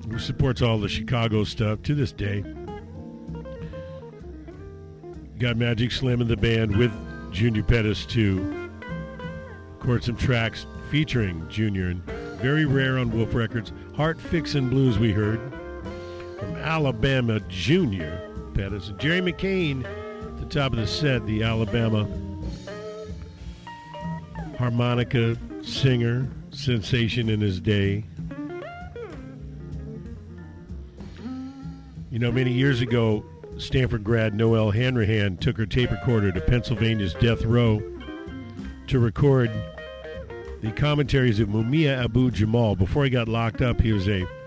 who supports all the Chicago stuff to this day. Got Magic Slim in the band with Junior Pettis to record some tracks featuring Junior, and very rare on Wolf Records. Heart Fixin' Blues we heard from Alabama Junior Pettis. And Jerry McCain at the top of the set, the Alabama harmonica singer, sensation in his day. You know, many years ago, Stanford grad Noelle Hanrahan took her tape recorder to Pennsylvania's Death Row to record the commentaries of Mumia Abu-Jamal. Before he got locked up, he was a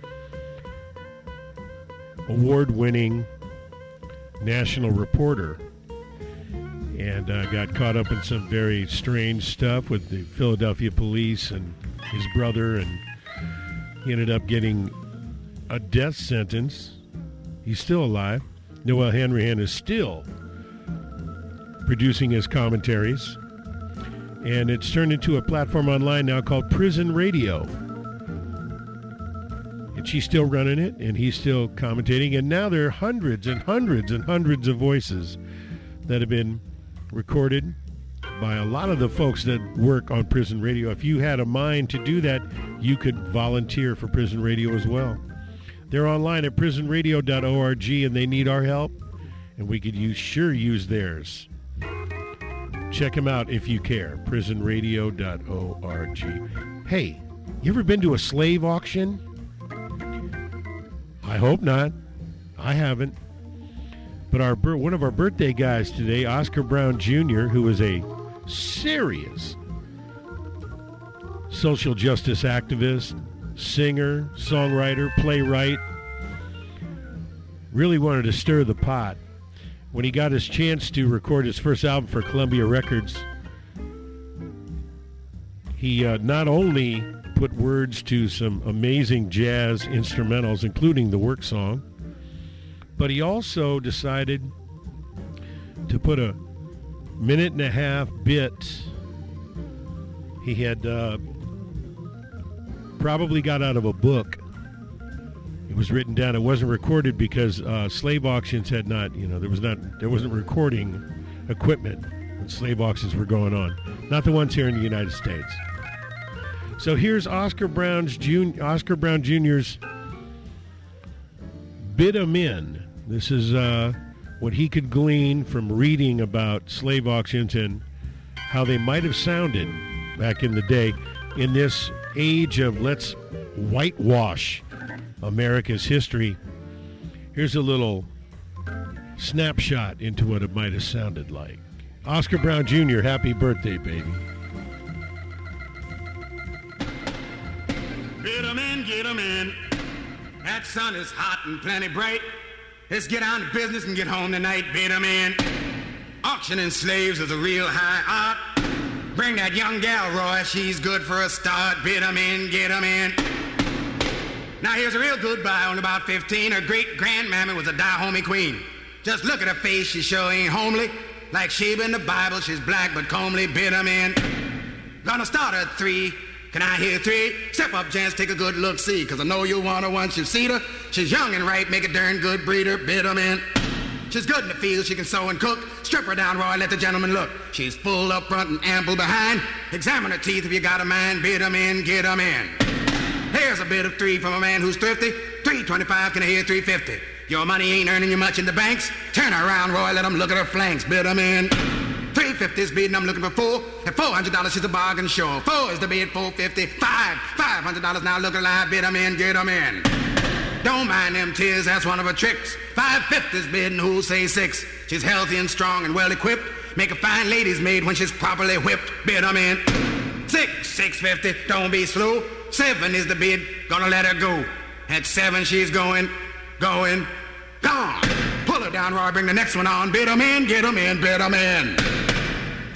award-winning national reporter and got caught up in some very strange stuff with the Philadelphia police and his brother, and he ended up getting a death sentence. He's still alive. Noelle Hanrahan is still producing his commentaries, and it's turned into a platform online now called Prison Radio. And she's still running it, and he's still commentating, and now there are hundreds and hundreds and hundreds of voices that have been recorded by a lot of the folks that work on Prison Radio. If you had a mind to do that, you could volunteer for Prison Radio as well. They're online at prisonradio.org, and they need our help, and we could use theirs. Check them out if you care, prisonradio.org. Hey, you ever been to a slave auction? I hope not. I haven't. But one of our birthday guys today, Oscar Brown Jr., who is a serious social justice activist, singer, songwriter, playwright, really wanted to stir the pot. When he got his chance to record his first album for Columbia Records, he not only put words to some amazing jazz instrumentals, including the work song, but he also decided to put a minute-and-a-half bit. He had probably got out of a book. It was written down. It wasn't recorded because slave auctions had not, there wasn't recording equipment when slave auctions were going on. Not the ones here in the United States. So here's Oscar Brown Jr.'s Bid 'Em In. This is what he could glean from reading about slave auctions and how they might have sounded back in the day in this age of let's whitewash America's history. Here's a little snapshot into what it might have sounded like. Oscar Brown Jr., happy birthday, baby. Get 'em in, get 'em in. That sun is hot and plenty bright. Let's get on to business and get home tonight. Bid 'em in. Auctioning slaves is a real high art. Bring that young gal, Roy. She's good for a start. Bid 'em in, get 'em in. Now here's a real good buy, only about 15. Her great-grandmammy was a Dahomey queen. Just look at her face, she sure ain't homely. Like Sheba in the Bible, she's black but comely. Bid 'em in. Gonna start at 3. Can I hear 3? Step up, gents, take a good look, see, 'cause I know you'll want her once you've seen her. She's young and right, make a darn good breeder. Bid 'em in. She's good in the field, she can sew and cook. Strip her down, Roy, let the gentleman look. She's full up front and ample behind. Examine her teeth if you got a mind. Bid 'em in, get 'em in. Here's a bid of 3 from a man who's thrifty. 325, can I hear 350? Your money ain't earning you much in the banks. Turn her around, Roy, let 'em look at her flanks. Bid 'em in. 350's bidding, I'm looking for 4. At $400, she's a bargain sure. 4 is the bid, 450. $500 now, look alive. Bid 'em in, get 'em in. Don't mind them tears, that's one of her tricks. 550's bidding, who'll say 6? She's healthy and strong and well equipped. Make a fine lady's maid when she's properly whipped. Bid 'em in. 650, don't be slow. 7 is the bid, gonna let her go. At 7 she's going, gone. Pull her down, Roy, bring the next one on. Bid 'em in, get 'em in, bid 'em in.